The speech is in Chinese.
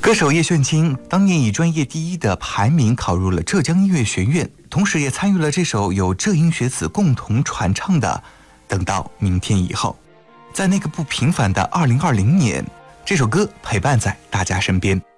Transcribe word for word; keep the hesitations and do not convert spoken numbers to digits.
歌手叶炫清当年以专业第一的排名考入了浙江音乐学院，同时也参与了这首由浙音学子共同传唱的《等到明天以后》。在那个不平凡的二零二零年，这首歌陪伴在大家身边。